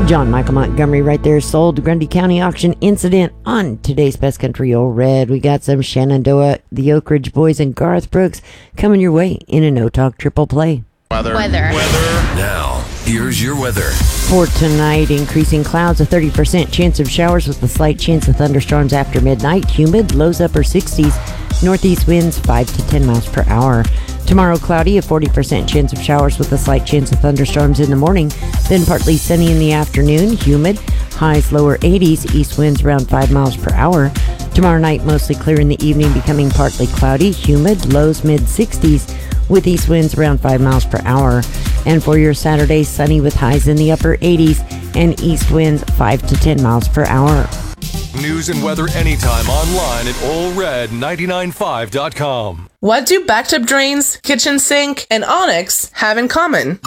John Michael Montgomery right there sold Grundy County auction incident on today's Best Country Old Red. We got some Shenandoah, the Oak Ridge Boys, and Garth Brooks coming your way in a no-talk triple play. Weather. Now, here's your weather. For tonight, increasing clouds, a 30% chance of showers with a slight chance of thunderstorms after midnight. Humid, lows upper 60s. Northeast winds 5 to 10 miles per hour. Tomorrow, cloudy, a 40% chance of showers with a slight chance of thunderstorms in the morning. Then partly sunny in the afternoon. Humid, highs lower 80s. East winds around 5 miles per hour. Tomorrow night, mostly clear in the evening, becoming partly cloudy. Humid, lows mid 60s. With east winds around 5 miles per hour. And for your Saturday, sunny with highs in the upper 80s and east winds 5 to 10 miles per hour. News and weather anytime online at allred995.com. What do bathtub drains, kitchen sink, and Onyx have in common?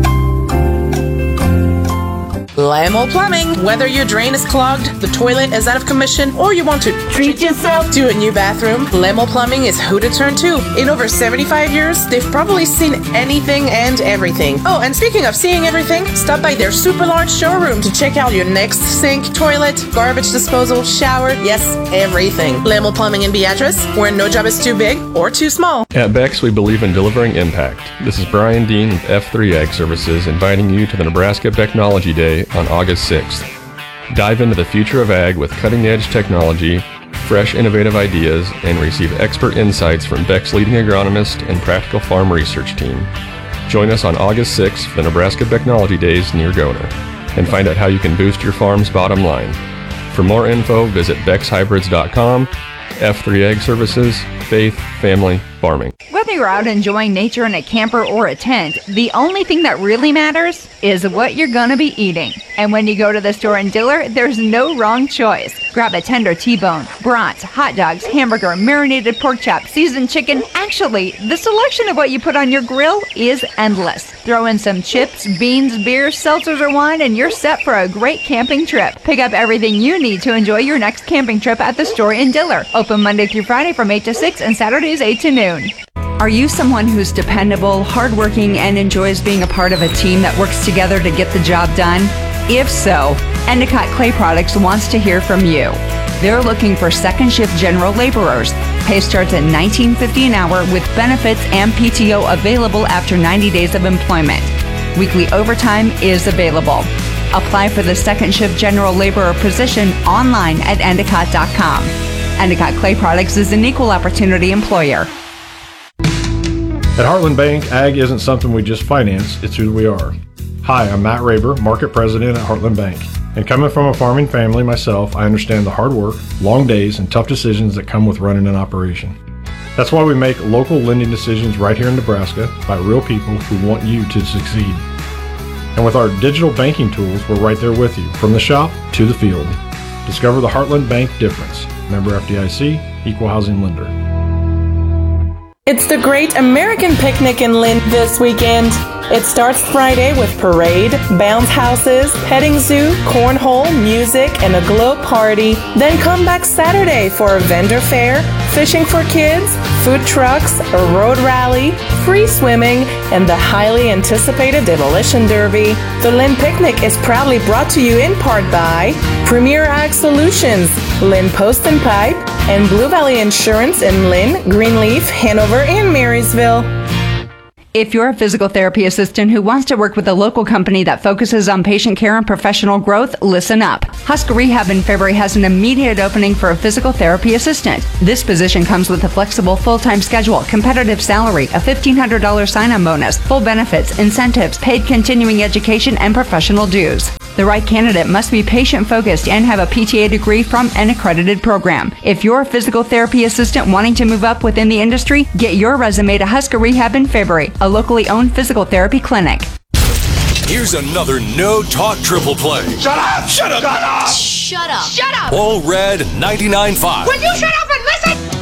Lamo Plumbing. Whether your drain is clogged, the toilet is out of commission, or you want to treat yourself to a new bathroom, Lamo Plumbing is who to turn to. In over 75 years, they've probably seen anything and everything. Oh, and speaking of seeing everything, stop by their super large showroom to check out your next sink, toilet, garbage disposal, shower, yes, everything. Lamo Plumbing in Beatrice, where no job is too big or too small. At Beck's, we believe in delivering impact. This is Brian Dean with F3 Ag Services inviting you to the Nebraska Technology Day on August 6th. Dive into the future of ag with cutting-edge technology, fresh innovative ideas, and receive expert insights from Beck's leading agronomist and practical farm research team. Join us on August 6th for the Nebraska Technology Days near Gona, and find out how you can boost your farm's bottom line. For more info, visit BecksHybrids.com. F3 Ag Services, faith, family, farming. Whether you're out enjoying nature in a camper or a tent, the only thing that really matters is what you're going to be eating. And when you go to the store in Diller, there's no wrong choice. Grab a tender T-bone, brats, hot dogs, hamburger, marinated pork chop, seasoned chicken. Actually, the selection of what you put on your grill is endless. Throw in some chips, beans, beer, seltzers, or wine, and you're set for a great camping trip. Pick up everything you need to enjoy your next camping trip at the store in Diller. Open Monday through Friday from 8 to 6 and Saturdays 8 to noon. Are you someone who's dependable, hardworking, and enjoys being a part of a team that works together to get the job done? If so, Endicott Clay Products wants to hear from you. They're looking for second shift general laborers. Pay starts at $19.50 an hour with benefits and PTO available after 90 days of employment. Weekly overtime is available. Apply for the second shift general laborer position online at endicott.com. Endicott Clay Products is an equal opportunity employer. At Heartland Bank, ag isn't something we just finance, it's who we are. Hi, I'm Matt Raber, Market President at Heartland Bank. And coming from a farming family myself, I understand the hard work, long days, and tough decisions that come with running an operation. That's why we make local lending decisions right here in Nebraska by real people who want you to succeed. And with our digital banking tools, we're right there with you, from the shop to the field. Discover the Heartland Bank difference. Member FDIC, Equal Housing Lender. It's the Great American Picnic in Lynn this weekend. It starts Friday with parade, bounce houses, petting zoo, cornhole, music, and a glow party. Then come back Saturday for a vendor fair, fishing for kids, food trucks, a road rally, free swimming, and the highly anticipated Demolition Derby. The Lynn Picnic is proudly brought to you in part by Premier Ag Solutions, Lynn Post and Pipe, and Blue Valley Insurance in Lynn, Greenleaf, Hanover, and Marysville. If you're a physical therapy assistant who wants to work with a local company that focuses on patient care and professional growth, listen up. Husker Rehab in February has an immediate opening for a physical therapy assistant. This position comes with a flexible full-time schedule, competitive salary, a $1,500 sign-on bonus, full benefits, incentives, paid continuing education, and professional dues. The right candidate must be patient-focused and have a PTA degree from an accredited program. If you're a physical therapy assistant wanting to move up within the industry, get your resume to Husker Rehab in February, a locally owned physical therapy clinic. Here's another no-talk triple play. Shut up! Shut up! Shut up! Shut up! All Red 99.5. Will you shut up?